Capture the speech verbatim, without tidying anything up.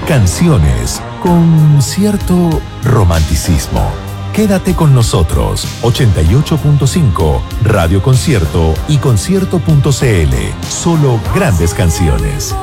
Canciones con cierto romanticismo. Quédate con nosotros, ochenta y ocho punto cinco, Radio Concierto y concierto punto c l. Solo grandes canciones.